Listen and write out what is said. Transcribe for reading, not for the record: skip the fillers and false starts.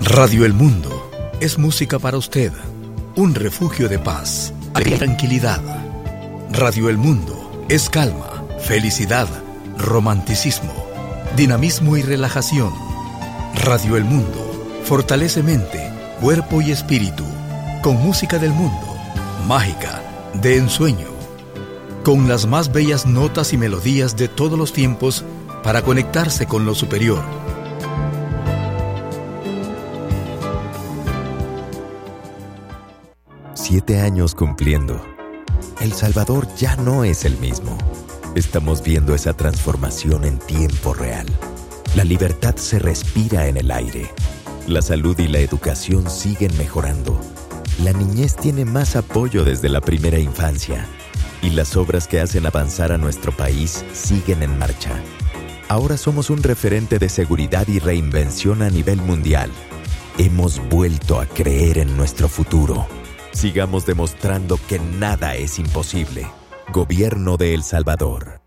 Radio El Mundo es música para usted, un refugio de paz, alegría y tranquilidad. Radio El Mundo es calma, felicidad, romanticismo, dinamismo y relajación. Radio El Mundo fortalece mente, cuerpo y espíritu, con música del mundo, mágica, de ensueño, con las más bellas notas y melodías de todos los tiempos para conectarse con lo superior. Siete años cumpliendo. El Salvador ya no es el mismo. Estamos viendo esa transformación en tiempo real. La libertad se respira en el aire. La salud y la educación siguen mejorando. La niñez tiene más apoyo desde la primera infancia. Y las obras que hacen avanzar a nuestro país siguen en marcha. Ahora somos un referente de seguridad y reinvención a nivel mundial. Hemos vuelto a creer en nuestro futuro. Sigamos demostrando que nada es imposible. Gobierno de El Salvador.